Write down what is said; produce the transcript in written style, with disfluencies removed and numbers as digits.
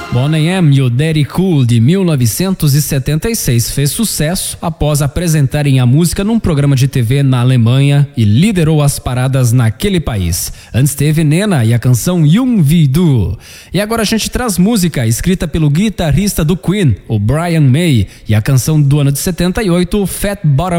Boney M. e o Daddy Cool, de 1976, fez sucesso após apresentarem a música num programa de TV na Alemanha e liderou as paradas naquele país. Antes teve Nena e a canção Jung wie Du. E agora a gente traz música escrita pelo guitarrista do Queen, o Brian May, e a canção do ano de 78, Fat Bottom